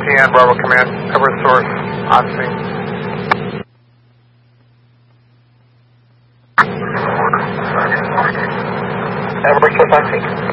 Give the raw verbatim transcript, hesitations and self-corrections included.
T N, Bravo Command, cover source, on scene. Cover source on scene.